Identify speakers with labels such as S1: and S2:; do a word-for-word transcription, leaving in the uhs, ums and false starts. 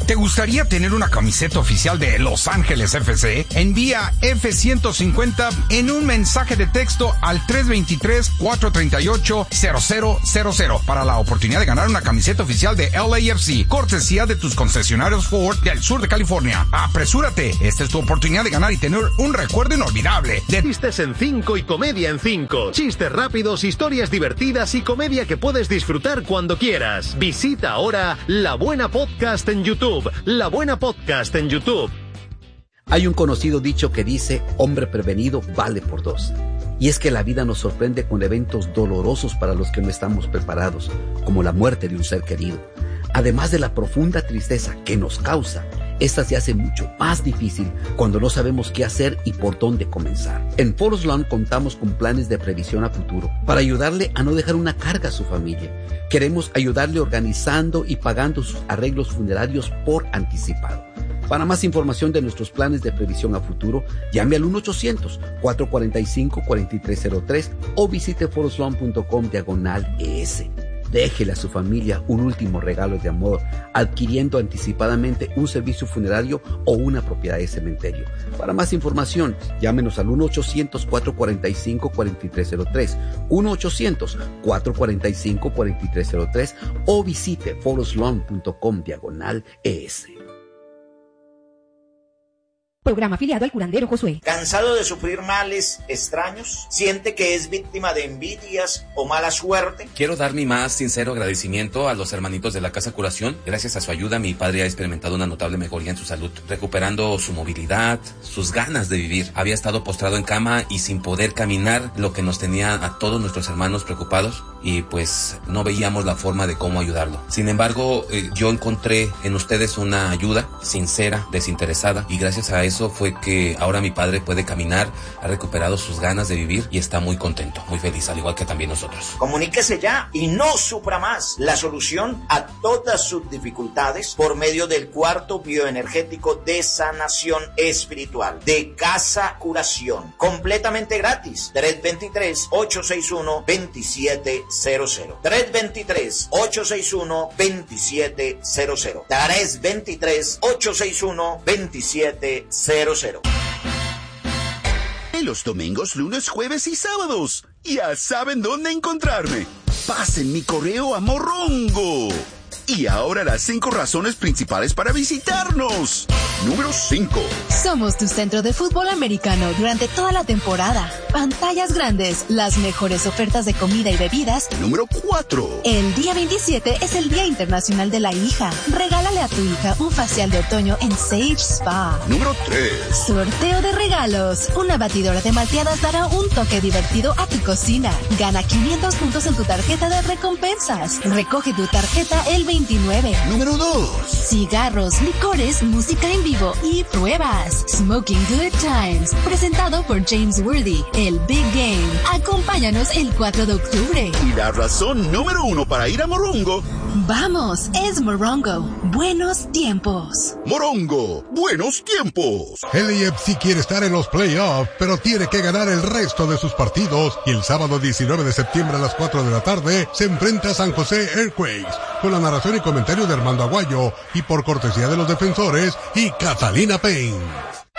S1: ¿Te gustaría tener una camiseta oficial de Los Ángeles F C? Envía F ciento cincuenta en un mensaje de texto al tres dos tres, cuatro tres ocho, cero cero cero cero para la oportunidad de ganar una camiseta oficial de L A F C, cortesía de tus concesionarios Ford del sur de California. Apresúrate, esta es tu oportunidad de ganar y tener un recuerdo inolvidable de
S2: Chistes en cinco y comedia en cinco. Chistes rápidos, historias divertidas y comedia que puedes disfrutar cuando quieras. Visita ahora La Buena Podcast en YouTube. La Buena Podcast en YouTube.
S3: Hay un conocido dicho que dice, hombre prevenido vale por dos. Y es que la vida nos sorprende con eventos dolorosos para los que no estamos preparados, como la muerte de un ser querido. Además de la profunda tristeza que nos causa, esta se hace mucho más difícil cuando no sabemos qué hacer y por dónde comenzar. En Forest Lawn contamos con planes de previsión a futuro para ayudarle a no dejar una carga a su familia. Queremos ayudarle organizando y pagando sus arreglos funerarios por anticipado. Para más información de nuestros planes de previsión a futuro, llame al uno ochocientos, cuatro cuatro cinco, cuatro tres cero tres o visite forestlawn punto com diagonal ES. Déjele a su familia un último regalo de amor, adquiriendo anticipadamente un servicio funerario o una propiedad de cementerio. Para más información, llámenos al uno ochocientos, cuatro cuatro cinco, cuatro tres cero tres, uno ochocientos, cuatro cuatro cinco, cuatro tres cero tres o visite forestlawn punto com diagonal ES.
S4: Programa afiliado al curandero Josué.
S5: ¿Cansado de sufrir males extraños? ¿Siente que es víctima de envidias o mala suerte?
S6: Quiero dar mi más sincero agradecimiento a los hermanitos de la Casa Curación. Gracias a su ayuda, mi padre ha experimentado una notable mejoría en su salud, recuperando su movilidad, sus ganas de vivir. Había estado postrado en cama y sin poder caminar, lo que nos tenía a todos nuestros hermanos preocupados, y pues no veíamos la forma de cómo ayudarlo. Sin embargo, eh, yo encontré en ustedes una ayuda sincera, desinteresada, y gracias a eso fue que ahora mi padre puede caminar, ha recuperado sus ganas de vivir y está muy contento, muy feliz, al igual que también nosotros.
S5: Comuníquese ya y no sufra más. La solución a todas sus dificultades por medio del cuarto bioenergético de sanación espiritual de Casa Curación, completamente gratis. tres dos tres, ocho seis uno, dos siete cero cero. tres dos tres, ocho seis uno, dos siete cero cero. tres dos tres, ocho seis uno, dos siete cero cero.
S7: En los domingos, lunes, jueves y sábados. Ya saben dónde encontrarme. Pasen mi correo a Morongo. Y ahora las cinco razones principales para visitarnos. Número cinco.
S8: Somos tu centro de fútbol americano durante toda la temporada. Pantallas grandes, las mejores ofertas de comida y bebidas.
S7: Número cuatro.
S8: El día veintisiete es el Día Internacional de la Hija. Regálale a tu hija un facial de otoño en Sage Spa.
S7: Número tres.
S8: Sorteo de regalos. Una batidora de malteadas dará un toque divertido a tu cocina. Gana quinientos puntos en tu tarjeta de recompensas. Recoge tu tarjeta el veintinueve.
S7: Número dos.
S8: Cigarros, licores, música en vivo y pruebas. Smoking Good Times. Presentado por James Worthy. El Big Game. Acompáñanos el cuatro de octubre.
S7: Y la razón número uno para ir a Morongo.
S8: Vamos, es Morongo. Buenos tiempos.
S7: Morongo, buenos tiempos.
S9: L A F C quiere estar en los playoffs, pero tiene que ganar el resto de sus partidos. Y el sábado diecinueve de septiembre a las cuatro de la tarde se enfrenta a San José Earthquakes, con la narración y comentario de Armando Aguayo, y por cortesía de los defensores y Catalina Payne.